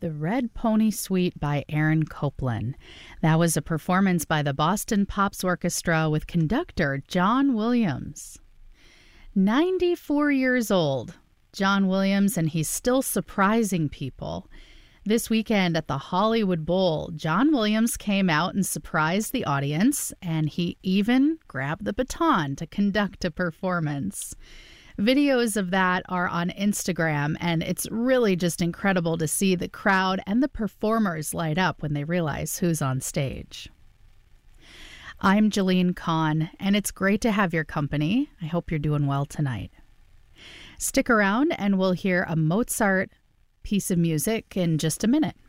The Red Pony Suite by Aaron Copland. That was a performance by the Boston Pops Orchestra with conductor John Williams. 94 years old, John Williams, and he's still surprising people. This weekend at the Hollywood Bowl, John Williams came out and surprised the audience, and he even grabbed the baton to conduct a performance. Videos of that are on Instagram, and it's really just incredible to see the crowd and the performers light up when they realize who's on stage. I'm Jalene Kahn, and it's great to have your company. I hope you're doing well tonight. Stick around, and we'll hear a Mozart piece of music in just a minute.